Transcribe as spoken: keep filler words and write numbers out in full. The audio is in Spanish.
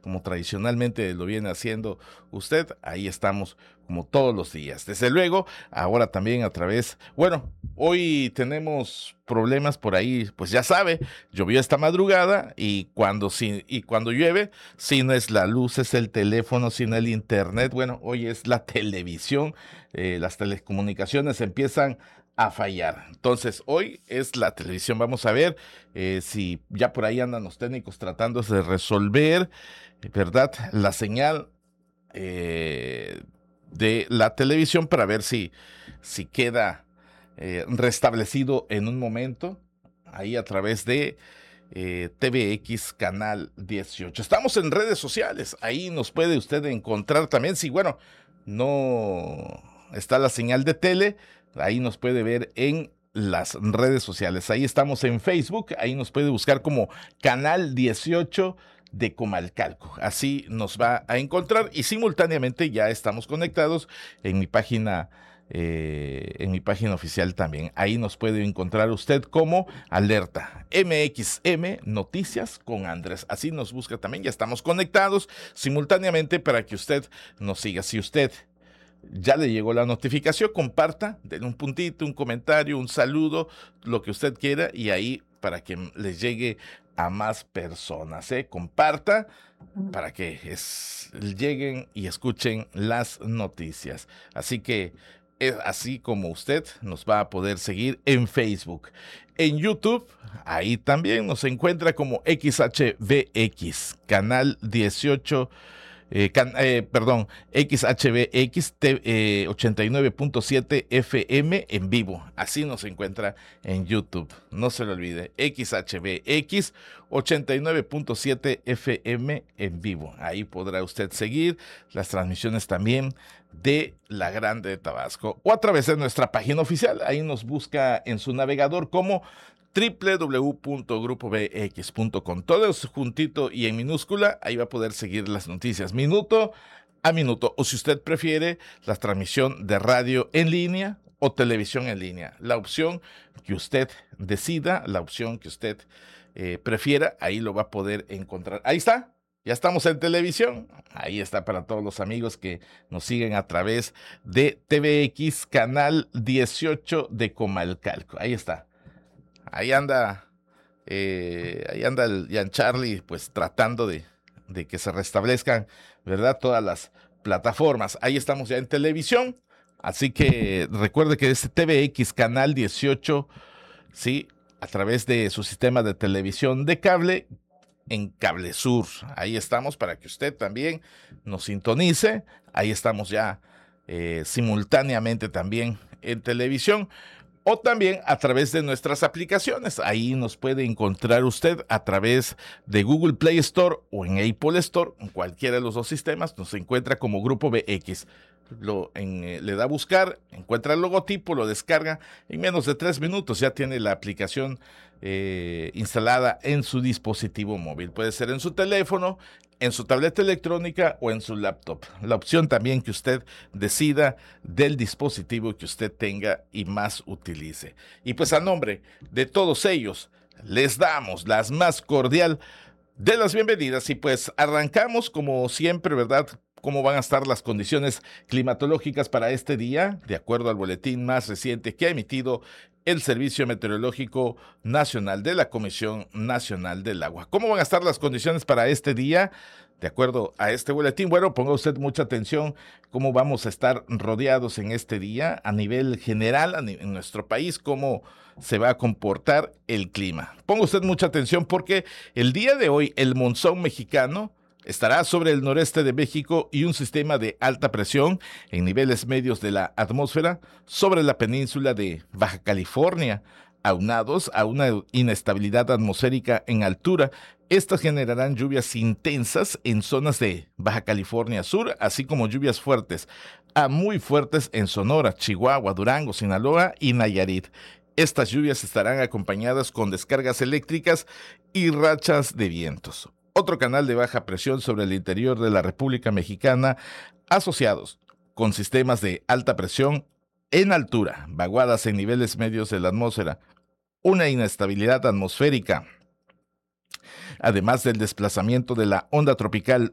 como tradicionalmente lo viene haciendo usted, ahí estamos como todos los días. Desde luego, ahora también a través, bueno, hoy tenemos problemas por ahí, pues ya sabe, llovió esta madrugada y cuando, si, y cuando llueve, si no es la luz, es el teléfono, si no el internet, bueno, hoy es la televisión, eh, las telecomunicaciones empiezan a fallar. Entonces, hoy es la televisión. Vamos a ver eh, si ya por ahí andan los técnicos tratando de resolver, ¿verdad?, la señal eh, de la televisión para ver si, si queda eh, restablecido en un momento ahí a través de eh, T V X Canal dieciocho. Estamos en redes sociales, ahí nos puede usted encontrar también. Si, bueno, no está la señal de tele, ahí nos puede ver en las redes sociales. Ahí estamos en Facebook, ahí nos puede buscar como Canal dieciocho de Comalcalco. Así nos va a encontrar y simultáneamente ya estamos conectados en mi página eh, en mi página oficial también. Ahí nos puede encontrar usted como Alerta M X M Noticias con Andrés. Así nos busca también. Ya estamos conectados simultáneamente para que usted nos siga. Si usted ya le llegó la notificación, comparta, denle un puntito, un comentario, un saludo, lo que usted quiera, y ahí para que les llegue a más personas, ¿eh? Comparta para que es, lleguen y escuchen las noticias. Así que es así como usted nos va a poder seguir en Facebook. En YouTube, ahí también nos encuentra como X H V X, Canal dieciocho. Eh, can, eh, perdón, X H V X eh, ochenta y nueve punto siete F M en vivo. Así nos encuentra en YouTube. No se lo olvide, X H V X ochenta y nueve punto siete F M en vivo. Ahí podrá usted seguir las transmisiones también de La Grande de Tabasco o a través de nuestra página oficial. Ahí nos busca en su navegador como doble u doble u doble u punto grupo b x punto com. Todo es juntito y en minúscula. Ahí va a poder seguir las noticias minuto a minuto. O si usted prefiere, la transmisión de radio en línea o televisión en línea. La opción que usted decida, la opción que usted eh, prefiera, ahí lo va a poder encontrar. Ahí está. Ya estamos en televisión. Ahí está para todos los amigos que nos siguen a través de T V X Canal dieciocho de Comalcalco. Ahí está. Ahí anda, eh, ahí anda el Ian Charlie, pues tratando de, de que se restablezcan, ¿verdad?, todas las plataformas. Ahí estamos ya en televisión, así que recuerde que este T V X Canal dieciocho, sí, a través de su sistema de televisión de cable, en Cable Sur. Ahí estamos para que usted también nos sintonice. Ahí estamos ya eh, simultáneamente también en televisión. O también a través de nuestras aplicaciones. Ahí nos puede encontrar usted a través de Google Play Store o en Apple Store. En cualquiera de los dos sistemas nos encuentra como Grupo B X. Lo, en, eh, le da a buscar, encuentra el logotipo, lo descarga. En menos de tres minutos ya tiene la aplicación eh, instalada en su dispositivo móvil. Puede ser en su teléfono, en su tableta electrónica o en su laptop. La opción también que usted decida del dispositivo que usted tenga y más utilice. Y pues a nombre de todos ellos, les damos las más cordial de las bienvenidas y pues arrancamos como siempre, ¿verdad?, cómo van a estar las condiciones climatológicas para este día, de acuerdo al boletín más reciente que ha emitido el Servicio Meteorológico Nacional de la Comisión Nacional del Agua. ¿Cómo van a estar las condiciones para este día? De acuerdo a este boletín, bueno, ponga usted mucha atención cómo vamos a estar rodeados en este día a nivel general en nuestro país, cómo se va a comportar el clima. Ponga usted mucha atención porque el día de hoy el monzón mexicano estará sobre el noreste de México y un sistema de alta presión en niveles medios de la atmósfera sobre la península de Baja California, aunados a una inestabilidad atmosférica en altura. Estas generarán lluvias intensas en zonas de Baja California Sur, así como lluvias fuertes a muy fuertes en Sonora, Chihuahua, Durango, Sinaloa y Nayarit. Estas lluvias estarán acompañadas con descargas eléctricas y rachas de vientos. Otro canal de baja presión sobre el interior de la República Mexicana, asociados con sistemas de alta presión en altura, vaguadas en niveles medios de la atmósfera, una inestabilidad atmosférica, además del desplazamiento de la onda tropical